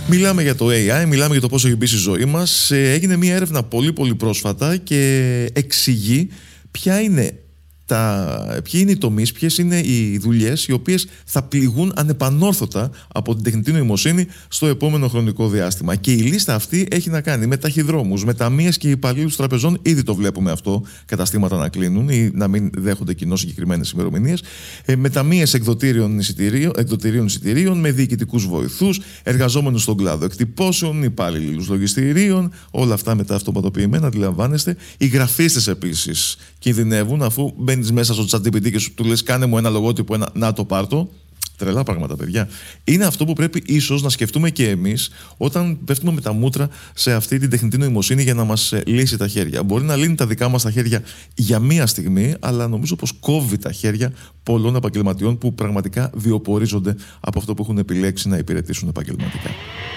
Μιλάμε για το AI, μιλάμε για το πώς έχει μπει στη ζωή μας. Έγινε μια έρευνα πολύ πρόσφατα και εξηγεί ποιοι είναι οι τομείς, ποιες είναι οι δουλειές οι οποίες θα πληγούν ανεπανόρθωτα από την τεχνητή νοημοσύνη στο επόμενο χρονικό διάστημα. Και η λίστα αυτή έχει να κάνει με ταχυδρόμους, με ταμείες και υπαλλήλους τραπεζών. Ήδη το βλέπουμε αυτό, καταστήματα να κλείνουν ή να μην δέχονται κοινώς συγκεκριμένες ημερομηνίες. Με ταμείες εκδοτήριων εισιτηρίων, με διοικητικούς βοηθούς, εργαζόμενους στον κλάδο εκτυπώσεων, υπάλληλους λογιστηρίων, όλα αυτά μετά αυτοματοποιημένα, αντιλαμβάνεστε. Οι γραφίστες επίσης κινδυνεύουν, αφού μπαίνεις μέσα στο ChatGPT και του λες κάνε μου ένα λογότυπο, να το πάρτο. Τρελά πράγματα, παιδιά. Είναι αυτό που πρέπει ίσως να σκεφτούμε και εμείς όταν πέφτουμε με τα μούτρα σε αυτή την τεχνητή νοημοσύνη για να μας λύσει τα χέρια. Μπορεί να λύνει τα δικά μας τα χέρια για μία στιγμή, αλλά νομίζω πως κόβει τα χέρια πολλών επαγγελματιών που πραγματικά βιοπορίζονται από αυτό που έχουν επιλέξει να υπηρετήσουν επαγγελματικά.